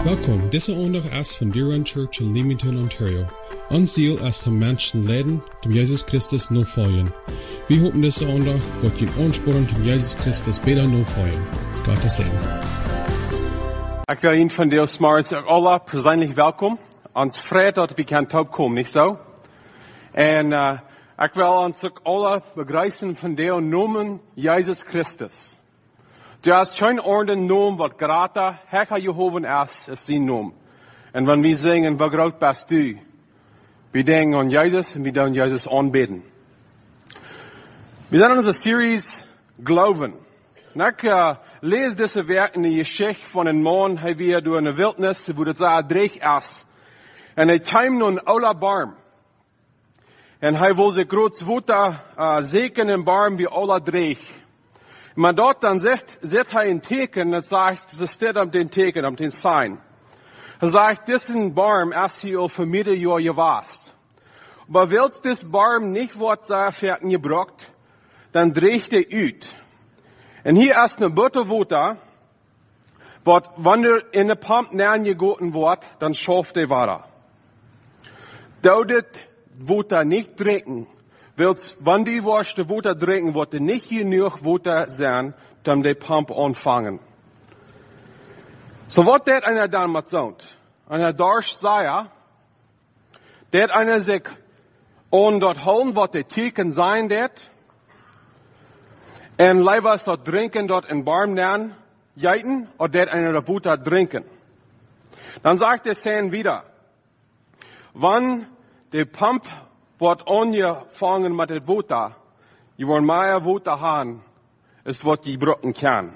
Welkom, deze aandag is van Deer Church in Leamington, Ontario. Ons ziel is om mensen leiden, om Jezus Christus navolgen. We hopen deze aandag wordt je aansporen om Jezus Christus beter navolgen. Gottes Segen. Ik wil Ihnen von Deus Mars alle persönlich welkom. Ons freut dat we kan opkomen, niet zo? En ik wil ons ook alle begrüßen von Deus noemen Jezus Christus. Du hast schon einen Namen, was gerade Herr Jehovah ist sein Name. Und wenn wir singen, wie groß bist du? Wir denken an Jesus und wir dürfen Jesus anbeten. Wir sind in unserer Series Glauben. Und ich lese diese Werk in der Geschichte von einem Mann, der wir durch eine Wildnis, wo das sehr dreig ist. Und er kam nun aller Barm. Und er will sich groß Wutter segnen im Barm wie aller dreig. Maar dort dan zet hij een teken, dat zegt, ze staat op den teken, op den sign. Hij zegt, diesen Baum is hier al vermidden jaar gewaast. Maar wilt dis Baum niet wordt sehr fertig gebracht, dan dreigt uit. En hier is een butterwater, wat wanneer in de pump neergegoten wordt, dan schafft de water. Dou dit water niet drinken, wann die Waschte Water trinken, wird nicht genug Water sein, um die Pump anfangen. So was det einer dann mit sagt? Einer Dorsch sei, det einer sich an dort holen, was die Teken sein det, und lieber dort trinken, dort in Barm nehmen, jeiten, oder det einer der Water trinken. Dann sagt der Sein wieder, wann die Pump wordt angefangen met het water. Je wordt meer water haben, is wat je gebruiken kan.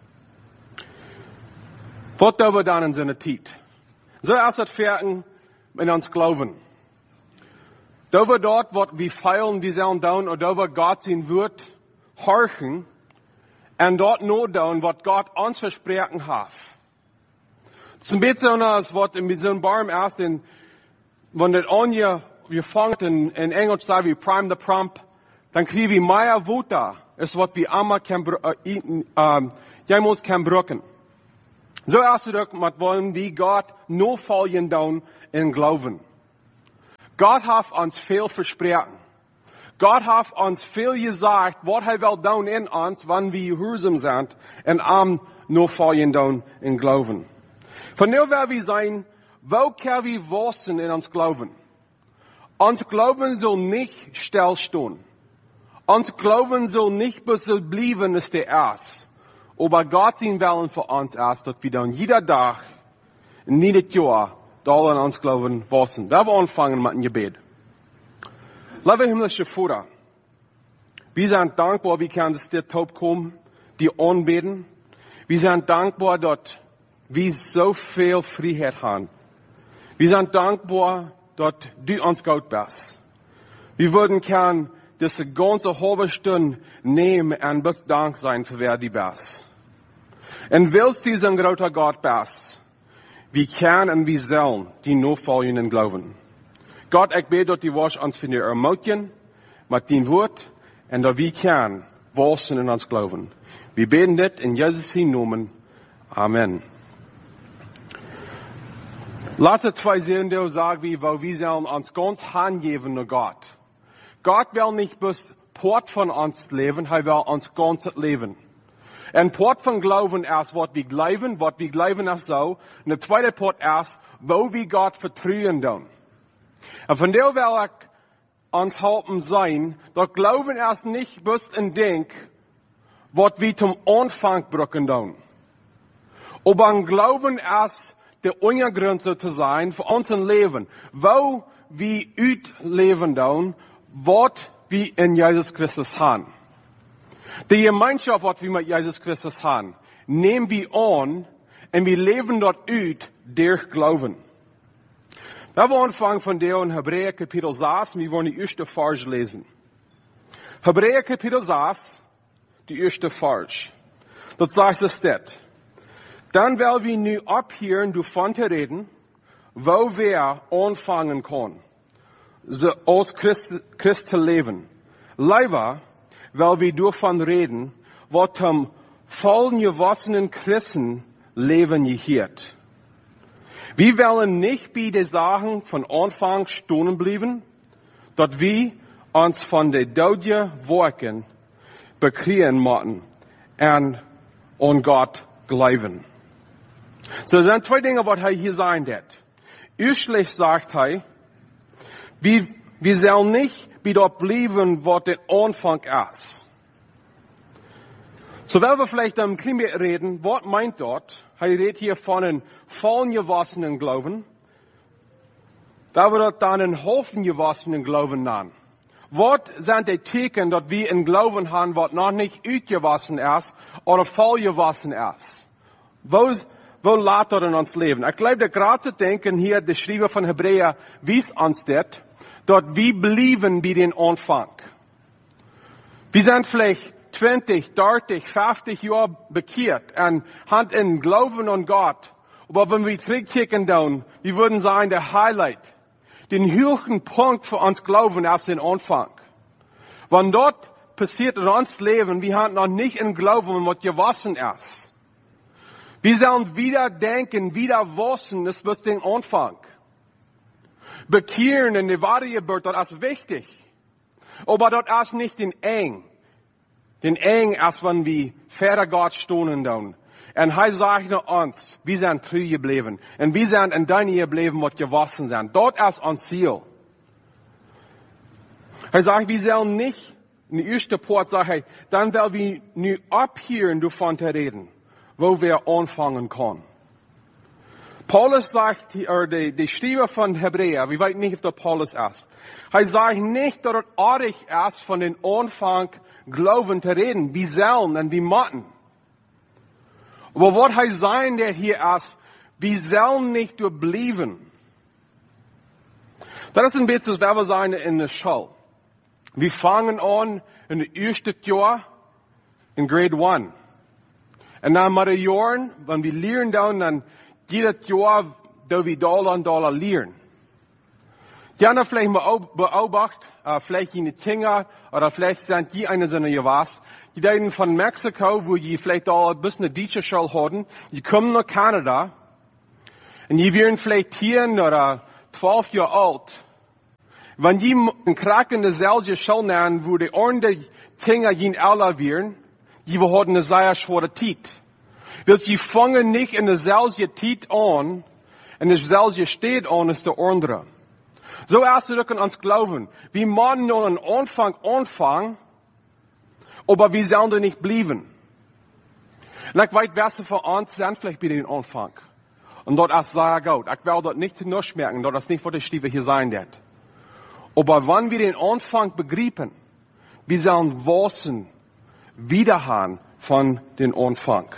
Wat doen we dan in zijn tijd? Zo is het fertig in ons geloven. Doen we dort wat we feilen, we zullen doen, of doen we God zijn woord horchen, en dort no doen wat God ons versprochen heeft. Het is een beetje anders wat in zo'n barm is, en wanneer het wir fangen in Englisch sagen wir prime the pump, dann kriegen wir mehr Water, ist was wir einmal jemals kann brücken. So ist es auch mit wollen wir Gott nur folgen down in Glauben. Gott hat uns viel versprochen. Gott hat uns viel gesagt, was er will down in uns, wenn wir gehorsam sind, und nur folgen down in Glauben. Von nur wer wir sein, wo können wir wachsen in uns Glauben? Ons Glauben soll nicht stillstehen. Ons Glauben soll nicht bisher bleiben, ist der erst. Aber Gott sein Willen für uns ist, dass wir dann jeder Tag, in jedes Jahr, da in uns Glauben wachsen. Da wir anfangen mit dem Gebet. Lieber himmlische Vater, wir sind dankbar, wir können zu dir taub kommen, die anbeten. Wir sind dankbar, dass wir so viel Freiheit haben. Wir sind dankbar, dass du uns gut bist. Wir würden gern diese ganze halbe Stunde nehmen und bis Dank sein für wer du bist. Und willst du so ein großer Gott bist, wir können und wir sollen die nachfolgen und glauben. Gott, ich bete, dass du uns von dir ermutigen, mit dein Wort, und dass wir können wachsen in uns glauben. Wir beten das in Jesus' Namen. Amen. Laten zwei Sehende sagen, weil wir sollen uns ganz hingeben an Gott. Gott will nicht bis Port von uns leben, er will uns ganz leben. Ein Port von Glauben ist, was wir glauben ist so. Und der zweite Port ist, wo wir Gott vertrauen tun. Und von der will ich uns helfen sein, dass Glauben ist nicht bis ein Ding, was wir zum Anfang brücken tun. Aber ein Glauben ist, der Untergrund zu sein für unser Leben, wo wir leben tun, was wir in Jesus Christus haben. Die Gemeinschaft, was wir mit Jesus Christus haben, nehmen wir an und wir leben dort durch Glauben. Da wir anfangen von der in Hebräer Kapitel 6, wir wollen die erste Vers lesen. Hebräer Kapitel 6, die erste Vers. Dort sagt es das. Dann werden wir nu abhören, davon zu reden, wo wir anfangen können, so als Christ zu leben. Leider, weil wir davon reden, was zum vollen gewassenen Christen Leben gehört. Wir wollen nicht bei den Sachen von Anfang stehen bleiben, dass wir uns von den Doden Worten bekriegen müssen und an Gott glauben. So, es sind zwei Dinge, was er hier sagen wird. Erstlich sagt er, wir sollen nicht bei dort bleiben, was der Anfang ist. So, wenn wir vielleicht am Klima reden, was meint dort? Er redet hier von einem vollgewassenen Glauben. Da wir dort dann einen halbgewassenen Glauben nennen. Was sind die Zeichen, dass wir einen Glauben haben, was noch nicht ausgewassen ist oder vollgewassen ist? Wo lässt er in uns leben? Ich glaube, der gerade zu denken hier, der Schreiber von Hebräer, wies uns das, dass wir bleiben bei den Anfang. Wir sind vielleicht 20, 30, 50 Jahre bekehrt und haben einen Glauben an Gott. Aber wenn wir zurückkicken dann, wir würden sagen, der Highlight, den höchsten Punkt für uns Glauben ist den Anfang. Wenn dort passiert in uns Leben, wir haben noch nicht einen Glauben, was gewassen ist. Wir sollen wieder denken, wieder wissen, das ist den Anfang. Bekehren in die wahre Geburt, das ist wichtig. Aber das ist nicht den Eng. Den Eng ist, wenn wir vor Gott stehen dann. Und er sagt uns, wir sind treu geblieben. Und wir sind in deinem geblieben, was gewassen sind. Dort ist unser Ziel. Er sagt, wir sollen nicht, in der ersten Part sagt er, dann werden wir nur abhören, davon zu reden, wo wir anfangen können. Paulus sagt, oder die Schreiber von Hebräer, wir wissen nicht, ob das Paulus ist. Er sagt nicht, dass es artig ist, von den Anfang Glauben zu reden. Wir sollen und wir müssen. Aber was er sagen, der hier ist, wir sollen nicht bleiben. Das ist ein bisschen, was wir sagen in der Schule. Wir fangen an in der ersten Jahr in Grade 1. Und dann mit den Jahren, wenn wir lernen dann jedes Jahr, da wir Dollar lernen. Die anderen vielleicht mal beobachtet, vielleicht in die Tinger, oder vielleicht sind die eine seiner Jawas, die da von Mexiko, wo die vielleicht da ein bisschen eine deutsche Schule hatten, die kommen nach Kanada, und die werden vielleicht 10 oder 12 Jahre alt. Wenn die einen Krack in der selben Schule nehmen, wo die anderen Tinger jeden älter werden, die haben eine sehr schwere Zeit. Weil sie fangen nicht in der selben Zeit an, und der selbe steht an, als der andere. So erst wir können uns glauben. Wir müssen nur am Anfang anfangen, aber wir sollen nicht bleiben. Und ich weiß, wer von uns sind vielleicht bei den Anfang. Und dort ist sehr gut. Ich will dort nicht nur schmecken, dort ist nicht, was der Stiefel hier sein wird. Aber wenn wir den Anfang begreifen, wir sollen wissen, wiederhaben von den Anfang.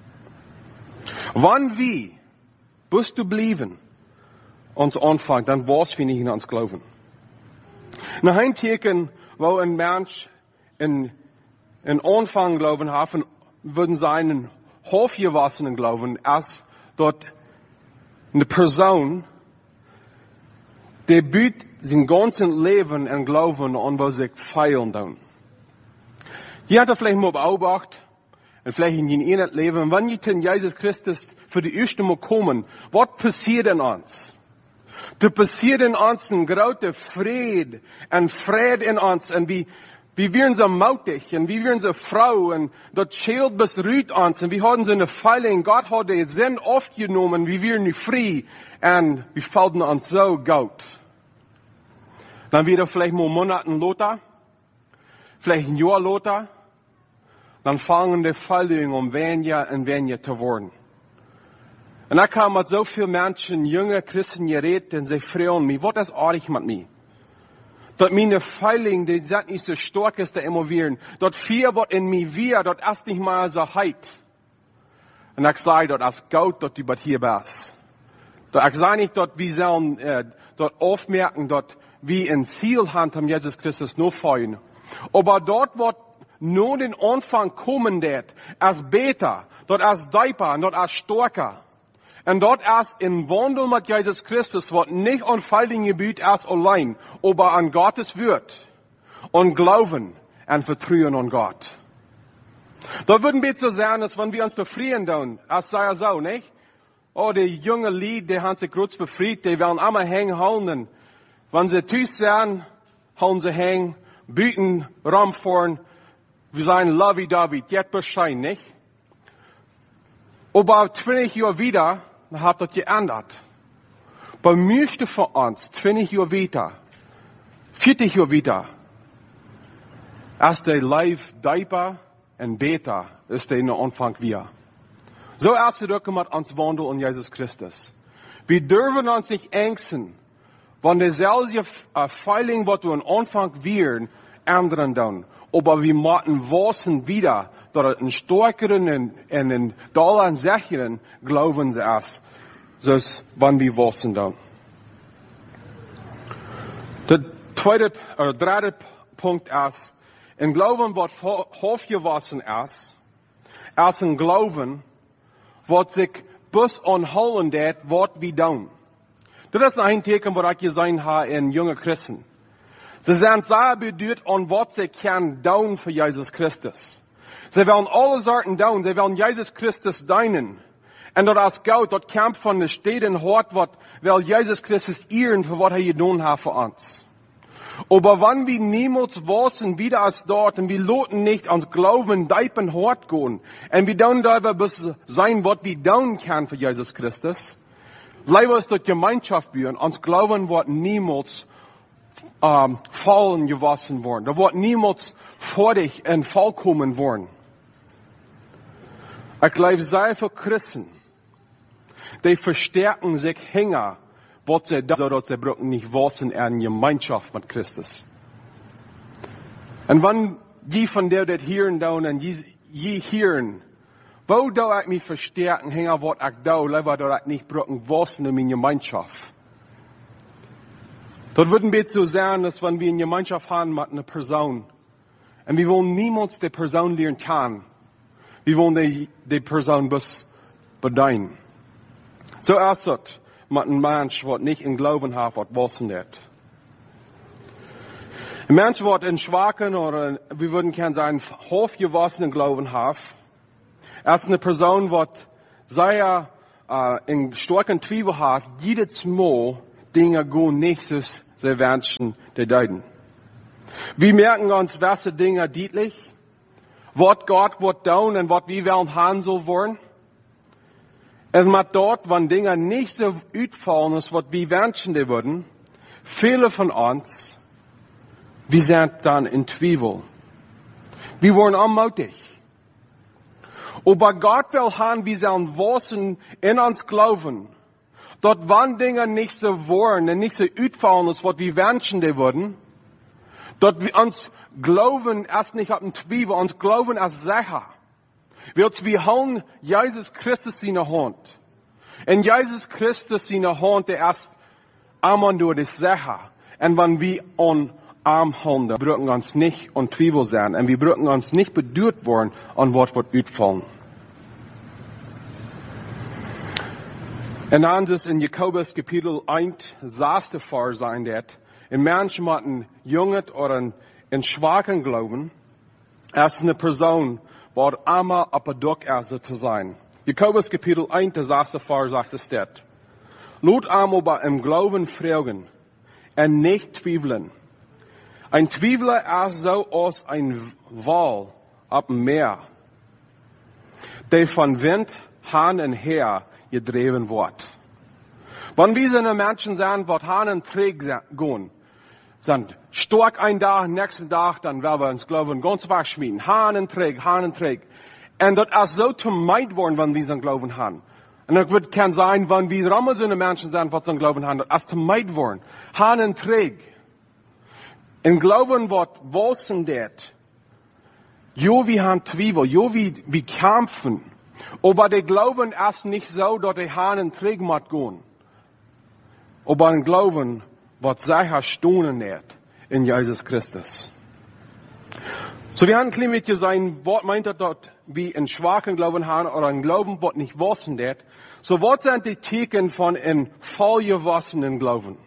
Wenn wir, bis du bleiben, uns anfangen, dann was wir nicht in uns glauben. Nach ein Teken, wo ein Mensch in Anfang glauben haben, würden seinen halbgewassenen Glauben, als dort eine Person, der bietet sein ganzes Leben und Glauben an, wo sich feilen dann. Die hat er vielleicht mal beobachtet, und vielleicht in ihrem Leben, wenn die in Jesus Christus für die erste Mal kommen, was passiert in uns? Da passiert in uns ein großer Friede in uns, und wir werden so mutig, und wir werden so froh, und das Schild besruht uns, und wir haben so eine Feeling, Gott hat den Sinn aufgenommen, wir werden frei, und wir fallen uns so gut. Dann wieder vielleicht mal Monaten Lothar, vielleicht ein Jahr Lothar, dann fangen die Fallungen um weniger zu werden. Und da kam mit so vielen Menschen, junge Christen geredet, und sie fragen mich, was ist artig mit mir? Dass meine Feiling, die sind nicht so stark ist, da immer werden. Dort viel, was in mir wir, dort ist nicht mal so heit. Und ich sage, dort ist gut, dass du bei hier bist. Ich sage nicht, dass wir sollen, dort aufmerken, dass wir ein Ziel haben, um Jesus Christus nur feiern. Aber dort, wo nur den Anfang kommen wird, ist besser, dort ist deeper, dort ist stärker. Und dort ist im Wandel mit Jesus Christus, was nicht an falschen Gebiet ist allein, aber an Gottes Wort. Und Glauben und Vertrauen an Gott. Da würden wir so sagen, dass wenn wir uns befreien, dann, das sei ja so, nicht? oh, die junge Lied, die haben sich kurz befreit, die werden einmal hängen halten. Wenn sie tüß sind, halten sie hängen, bieten, ramfahren, wir sagen lovey-dovey, jetzt Bescheid, nicht? Aber 20 Jahre wieder, dann hat das geändert. Bei meisten von uns, 20 Jahre wieder, 40 Jahre wieder, als der Life dieper und beter ist der in der Anfang wir. So erst zurückkommt ans Wandel in Jesus Christus. Wir dürfen uns nicht ängsten, wenn derselbe Feiling, was wir am Anfang wären, ändern dann. Aber wir machen wissen wieder, dass es einen stärkeren und einen dollar sicheren Glauben ist, so wenn wir wissen dann. Der dritte Punkt ist, ein Glauben, was aufgewachsen ist ein Glauben, was sich bis anholen det, was wir tun. Das ist ein Theken, was ich gesehen habe in jungen Christen. Sie sind sehr bedeutet an was sie können tun für Jesus Christus. Sie wollen alle Sorten tun, sie wollen Jesus Christus dienen. Und das Gott, das kämpft von der Städten hart, was will Jesus Christus ehren für was getan hat für uns. Aber wenn wir niemals wissen, wie das dort, und wir loten nicht ans Glauben deipen hart gehen, und wir tun darüber bis sein, was wir tun können für Jesus Christus, leider ist das Gemeinschaft bühren, ans Glauben wird niemals fallen gewassen worden. Da wird niemals fertig und vollkommen worden. Ich glaube, sehr viele Christen, die verstärken sich hänger, was sie da, so dass sie nicht wissen, in Gemeinschaft mit Christus. Und wenn die von der das hören da und je hören, wo da ich mich verstärken, hänger, was ich da, lieber da ich nicht brücken wissen in meiner Gemeinschaft. Dort würden wir so sein, dass wenn wir eine Gemeinschaft haben mit einer Person, und wir wollen niemals die Person lernen kann, wir wollen die Person bis bedienen. So ist es mit einem Mensch, der nicht in Glauben hat, was wissen wird. Ein Mensch, der in schwachen oder, wir würden gerne sagen, hochgewassenen Glauben hat, ist eine Person, die sehr in starken Zweifel hat, jedes Mal Dinge gehen nicht so, sie wünschen, die deuten. Wir merken uns, welche Dinge deutlich, was Gott wird tun und was wir wollen haben soll wollen. Und mit dort, wenn Dinge nicht so ausfallen, als was wir wünschen, die würden, viele von uns, wir sind dann in Zweifel. Wir werden unmutig. Aber Gott will haben, wir sollen wissen, in uns glauben, dort wenn Dinge nicht so wollen und nicht so ausfallen, als was wir wünschen, die würden, dort wir uns glauben erst nicht auf den Zweifel, uns glauben als sicher. Wir haben Jesus Christus in der Hand. Und Jesus Christus in der Hand, der erst einmal durch das sicher. Und wenn wir an Arm haben, dann brücken wir uns nicht an Zweifel sein. Und wir brücken uns nicht bedürft worden, an was wird ausfallen. Und dann ist in Jakobus Kapitel 1, saß der Fall sein, dass ein Mensch mit einem jungen oder einem schwachen Glauben, ist eine Person, war einmal auf der Duck erst zu sein. Jakobus Kapitel 1, der erste Vers sagt es dort. Lot einmal bei im Glauben fragen und nicht zweifeln. Ein Zweifler ist so aus ein Wal auf dem Meer, der von Wind hin und her gedreven wird. Wenn wir so eine Menschen sind, die hin und träg gehen, sind stark ein Tag, nächsten Tag, dann werden wir uns Glauben ganz wegschmieden. Hin und träg. Und das ist so zum Meid worden, wenn wir so einen Glauben haben. Und das wird kann sein, wenn wir immer so eine Menschen sind, die so einen Glauben haben, das ist zum Meid worden. Hin und träg. In Glauben wird wissen det. Jo, wir haben Zweifel, jo, wir kämpfen. Aber der Glauben ist nicht so, dass der Hin und träg muss gehen. Aber ein Glauben wird sicher stehen nicht in Jesus Christus. So, wir haben ein klein bisschen sein, was meint das dort, wie einen schwachen Glauben haben, oder ein Glauben, was nicht wissen wird. So, was sind die Theken von einem vollgewassenen Glauben?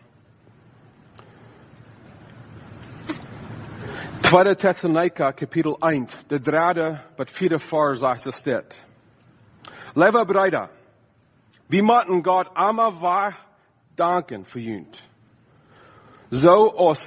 2. Thessaloniker, Kapitel 1, der 3. bis 4. Vers sagt es dort. Liebe Brüder, Wir möchten Gott einmal wahr danken für ihn. So als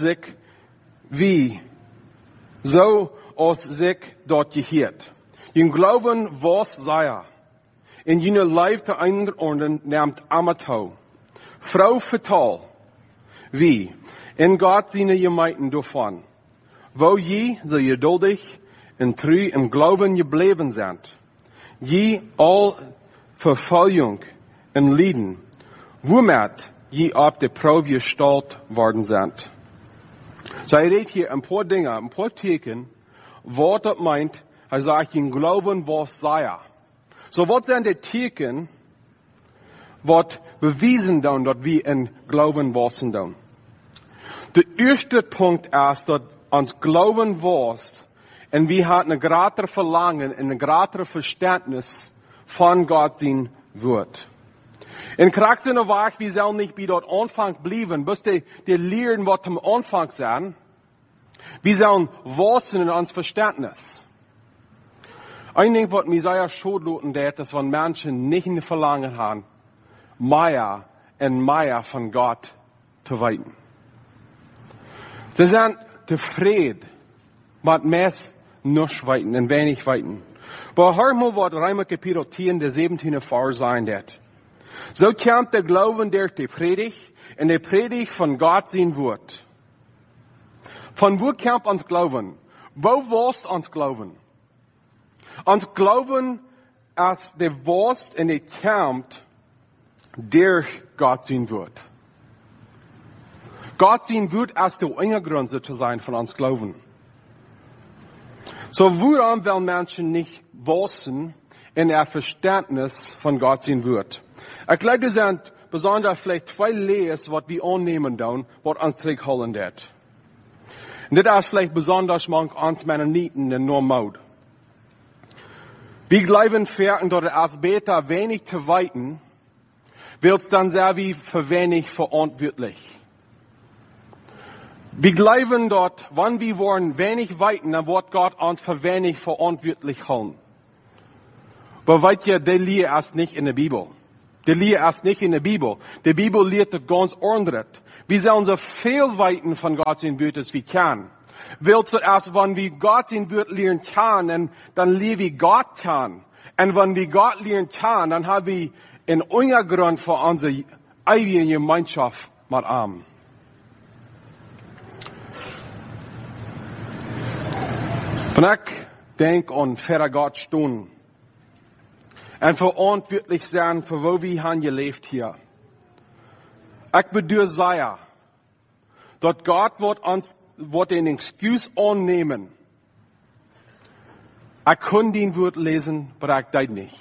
sich dort gehört. Ihr Glauben was sei. In jener Leib der Einordnung nimmt Amato. Frau vertal. Wie? In Gott seine Gemeinden davon. Wo je so geduldig und treu im Glauben geblieben sind. Je all Verfolgung und Leiden. Womit je auf der Probe gestellt worden sind. So, er redet hier ein paar Dinge, ein paar Theken, was das meint, er sagt, in Glauben was sei. So, was sind die Theken, was bewiesen dann, dass wir in Glauben was sind dann? Der erste Punkt ist, dass uns Glauben was, und wir haben ein grater Verlangen, ein grater Verständnis von Gott sein wird. In Kraxene war ich, wir sollen nicht bei dort Anfang bleiben, bis die lehren, was am Anfang sein. Wir sollen wachsen in uns Verständnis. Ein Ding, was Messiah schuldloten hat, ist, wenn Menschen nicht in Verlangen haben, mehr und mehr von Gott zu weiten. Sie sind zufrieden mit mehr nicht weiten und wenig weiten. Aber hör mal, was Römer Kapitel 10, der 17. Vers sein wird. So kommt der Glauben durch die Predigt, und die Predigt von Gott sein wird. Von wo kommt uns Glauben? Wo warst uns Glauben? Uns Glauben ist der Wurst, und die kommt durch Gott sein wird. Gott sein wird als der Untergrund zu sein von uns Glauben. So woran will Menschen nicht wachsen in der Verständnis von Gott sein wird? Ich glaube, das sind besonders vielleicht zwei Lehres, was wir annehmen dann, was uns zurückholen wird. Und das ist vielleicht besonders manch uns Mennoniten in Normod. Wir glauben fertig, dass als Beter wenig zu weiten, wird dann sehr wie für wenig verantwortlich. Wir glauben dort, wenn wir wollen wenig weiten, dann wird Gott uns für wenig verantwortlich halten. Aber weißt ihr, der Lehre ist nicht in der Bibel. Der Lehre ist nicht in der Bibel. Die Bibel lehrt das ganz anders. Wir sollen so viel weiten von Gott sein Wort, als wir können. Weil zuerst, wenn wir Gott sein Wort lernen können, dann lernen wir Gott kennen. Und wenn wir Gott lernen können, dann haben wir einen Untergrund für unsere eigene Gemeinschaft mit ihm. Wenn ich denke an für Gott stehen und verantwortlich sein, für wo wir haben gelebt hier. Ich bedeutet sagen, dass Gott wird den Excuse annehmen. Ich kann den Wort lesen, aber ich das nicht.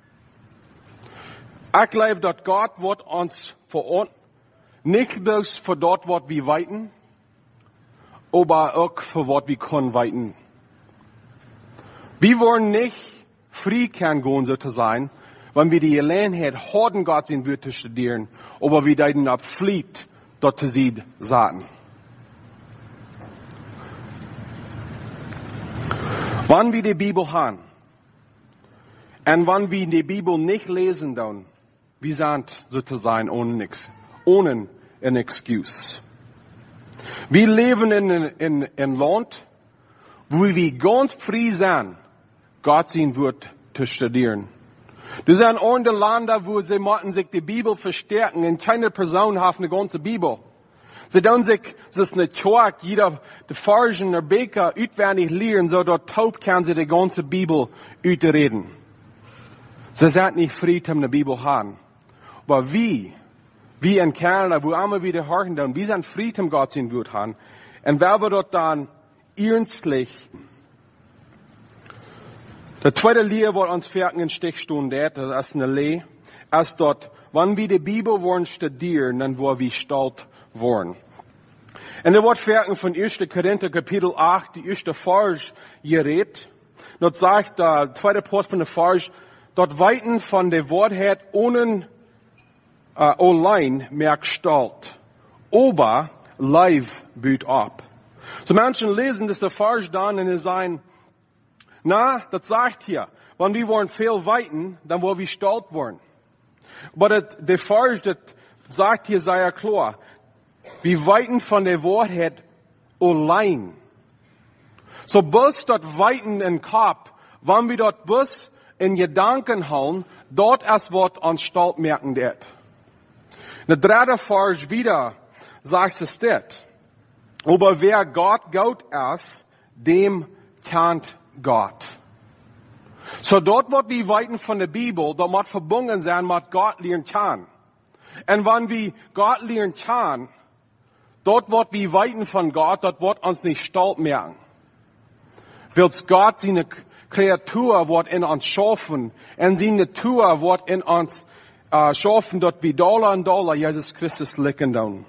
Ich glaube, dass Gott wird uns nicht bloß für dort, was wir weiten, aber auch für was wir können weiten. Wir wollen nicht frei gehen, so zu sein, wenn wir die Gelegenheit haben, Gott sein Wort zu studieren, aber wir dann abflieht, dort zu sehen, sagen. Wenn wir die Bibel haben, und wenn wir die Bibel nicht lesen, dann, wir sind so zu sein, ohne nichts, ohne eine Excuse. Wir leben in einem Land, wo wir ganz frei sind, Gott sein Wort zu studieren. Das sind andere Länder, wo sie möchten sich die Bibel verstärken, und keine Person hat eine ganze Bibel. Sie tun sich, das ist eine Tag, jeder, der Fargen, der Beker, auswendig lernen, so dort taub kann sie die ganze Bibel reden. Sie sind nicht frei, um die Bibel haben. Aber wie in Kanada, wo immer wieder hören, dann, wir sind frei, um Gott sein Wort haben. Und wer wir dort dann ernstlich der zweite Lehre, was uns fertig in Stichstunden das ist eine Lehre, ist dort, wenn wir die Bibel wollen studieren, dann wollen wir stolz worden. Und der Wort fertig von 1. Korinther Kapitel 8, die erste Vers gerät. Dort sagt der zweite Part von der Vers, dort weiten von der Wortheit ohne allein mehr Gestalt, aber live büht ab. So Menschen lesen das der Vers dann und es sein, na, das sagt hier, wenn wir wollen viel weiten, dann wollen wir stolz werden. Aber der Vers, das sagt hier sehr klar, wir weiten von der Wahrheit allein. So bis dort weiten in Kopf, wenn wir dort bis in Gedanken hauen, dort erst wird uns Stalt merken det. Der dritte Vers wieder sagt es det. Aber wer Gott Gott ist, dem kennt Gott. So dort wird die Weiten von der Bibel, dort muss verbunden sein mit Gott lernen kann. Und wenn wir Gott lernen kann, dort wird die Weiten von Gott, dort wird uns nicht Stalt merken. Weil Gott seine Kreatur wird in uns schaffen, und seine Natur wird in uns schaffen, dort wie Dollar und Dollar Jesus Christus liegen down.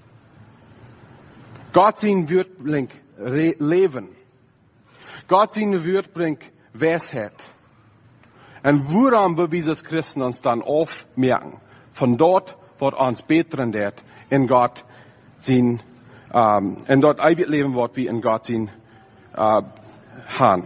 Gott sein Wort bringt Leben. Gott sein Wort bringt Weisheit. Und woran wir Jesus Christen uns dann aufmerken? Von dort wird uns besser in Gott sein, in dort ewig leben wird, wie in Gott sein, Han.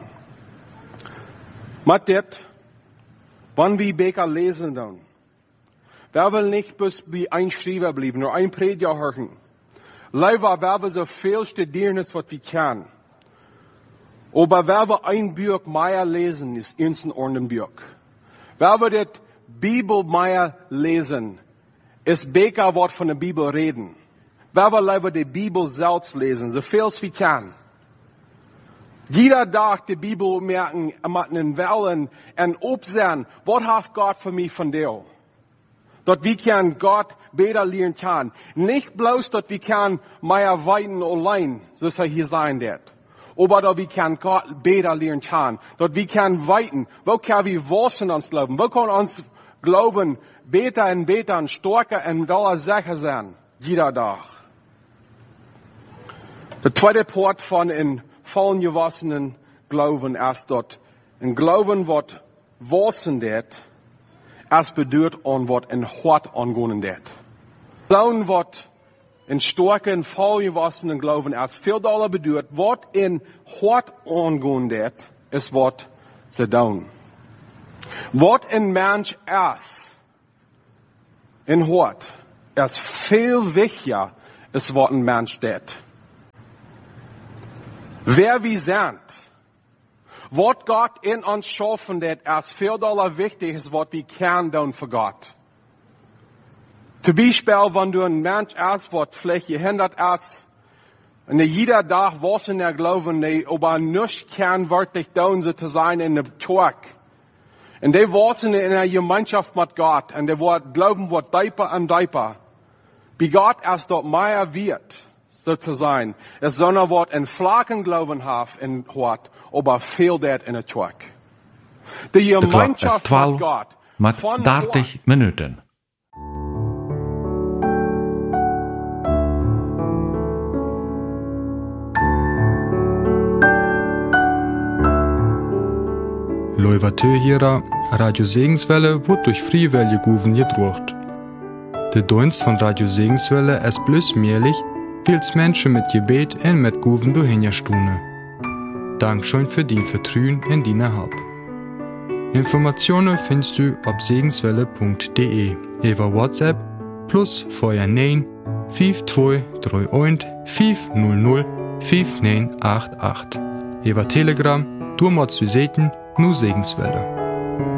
Mit det, wenn wir Beker lesen dann, wer will nicht bis wie ein Schreiber bleiben, nur ein Prediger hören. Leider, wer will so viel studieren, was wir können. Aber wer will ein Buch mehr lesen, ist uns ein ordentliches Buch. Wer will das Bibel mehr lesen, ist Beker wird von der Bibel reden. Wer will leider die Bibel selbst lesen, so viel wie kann. Jeder Tag die Bibel merken, mit den Wellen und obsehen, was hat Gott für mich von dir? Dort wie kann Gott besser lernen kann. Nicht bloß dort wie kann mehr weiten allein, so soll hier sein wird. Aber dort wie kann Gott besser lernen kann. Dort wie kann weiten, wo kann wir wachsen uns glauben, wo kann uns glauben besser und besser und stärker und doller sicher sein. Jeder Tag. Der zweite Part von in vollen gewassenen Glauben erst dort. Ein Glauben wird wassen det, erst bedeutet und wird in Hort angehen det. Glauben wird in starken, voll gewassenen Glauben erst viel doller bedeutet, wird in Hort angehen det, es wird zu tun. Wird in Mensch erst in Hort, erst viel wichtiger, es wird ein Mensch det. Wer wir sind, wird Gott in uns schaffen, das erst viel doller wichtig ist, was wir können tun für Gott. Zum Beispiel, wenn du ein Mensch erst wird, vielleicht gehindert erst, und jeder Tag was in der Glauben, aber nicht kann wirklich tun, so zu sein in der Tag. Und die was in der Gemeinschaft mit Gott, und der wird Glauben wird tiefer und tiefer. Wie Gott erst dort mehr wird. So zu sein. Es soll ein Wort in flachen Glauben haben in Hort, aber viel dat in der Tag. Die Gemeinschaft mit Gott. Mit 30 Minuten. Loivatö Radio Segenswelle wird durch Friwelle Guven gedruckt. Der Dienst von Radio Segenswelle ist bloß möglich, weil's Menschen mit Gebet und mit Guven durchhinjastune. Dankeschön für dein Vertrauen in deine Help. Informationen findest du auf segenswelle.de über WhatsApp plus 49 5231 500 5988. Über Telegram, du musst du sehen, nur Segenswelle.